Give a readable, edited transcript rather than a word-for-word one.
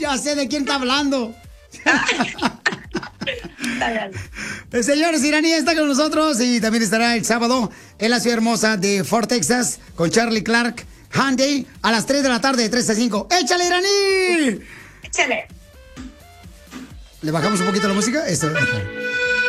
Ya sé de quién está hablando. El señor Iraní está con nosotros y también estará el sábado en la ciudad hermosa de Fort Texas con Charlie Clark Hyundai a las 3 de la tarde, de 3 a 5. ¡Échale, Iraní! Échale. ¿Le bajamos un poquito la música? Esto.